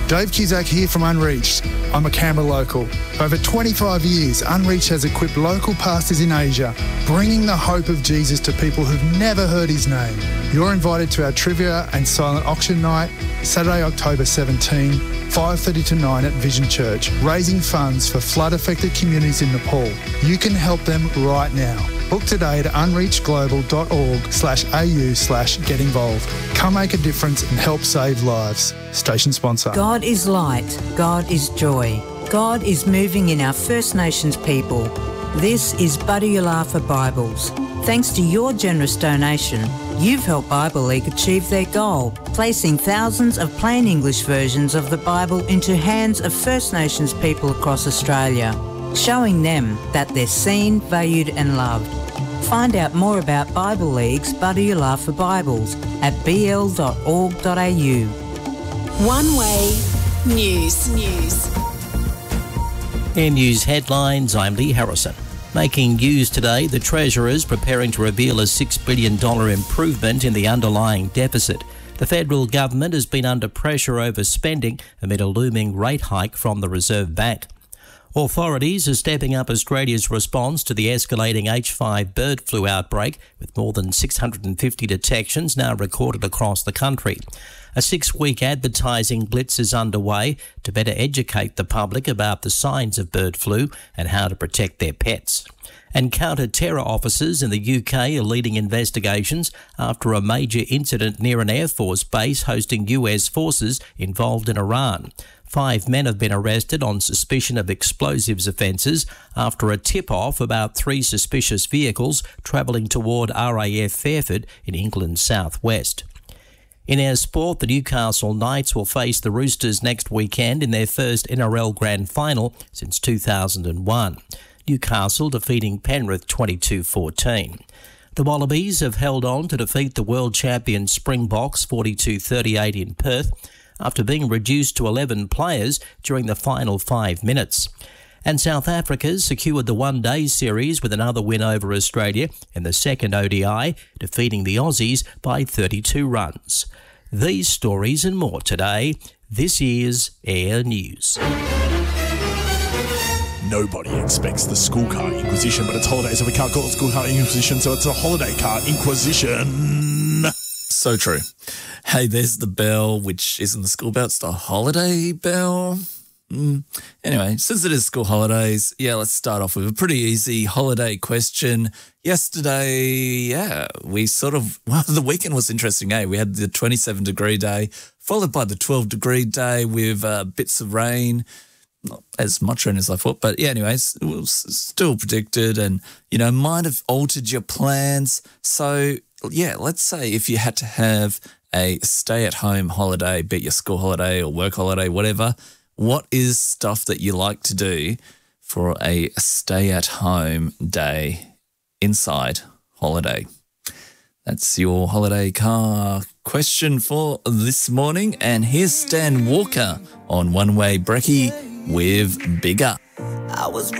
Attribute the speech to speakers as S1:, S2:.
S1: Dave Cusack here from Unreached. I'm a Canberra local. For over 25 years, Unreached has equipped local pastors in Asia, bringing the hope of Jesus to people who've never heard his name. You're invited to our trivia and silent auction night, Saturday, October 17, 5:30 to 9 at Vision Church, raising funds for flood-affected communities in Nepal. You can help them right now. Book today at unreachglobal.org/au/get involved. Come make a difference and help save lives. Station sponsor.
S2: God is light. God is joy. God is moving in our First Nations people. This is Buddyalafa Bibles. Thanks to your generous donation, you've helped Bible League achieve their goal, placing thousands of plain English versions of the Bible into hands of First Nations people across Australia, showing them that they're seen, valued and loved. Find out more about Bible League's Buddyalafa Bibles at bl.org.au.
S3: One Way News.
S4: In news headlines, I'm Lee Harrison. Making news today, the Treasurer is preparing to reveal a $6 billion improvement in the underlying deficit. The federal government has been under pressure over spending amid a looming rate hike from the Reserve Bank. Authorities are stepping up Australia's response to the escalating H5 bird flu outbreak, with more than 650 detections now recorded across the country. A 6-week advertising blitz is underway to better educate the public about the signs of bird flu and how to protect their pets. And counter-terror officers in the UK are leading investigations after a major incident near an Air Force base hosting US forces involved in Iran. 5 men have been arrested on suspicion of explosives offences after a tip-off about 3 suspicious vehicles travelling toward RAF Fairford in England's southwest. In our sport, the Newcastle Knights will face the Roosters next weekend in their first NRL Grand Final since 2001. Newcastle defeating Penrith 22-14. The Wallabies have held on to defeat the world champion Springboks 42-38 in Perth after being reduced to 11 players during the final 5 minutes. And South Africa's secured the one-day series with another win over Australia in the second ODI, defeating the Aussies by 32 runs. These stories and more today. This is Air News.
S5: Nobody expects the school car inquisition, but it's holidays, so we can't call it school car inquisition, so it's a holiday car inquisition.
S6: So true. Hey, there's the bell, which isn't the school bell, it's the holiday bell. Anyway, since it is school holidays, let's start off with a pretty easy holiday question. Yesterday, the weekend was interesting, eh? We had the 27-degree day, followed by the 12-degree day with bits of rain. Not as much rain as I thought, but anyways, it was still predicted and, might have altered your plans. So, let's say if you had to have a stay-at-home holiday, be it your school holiday or work holiday, whatever, what is stuff that you like to do for a stay-at-home day inside holiday? That's your holiday car question for this morning. And here's Stan Walker on One Way Brekkie with Bigger.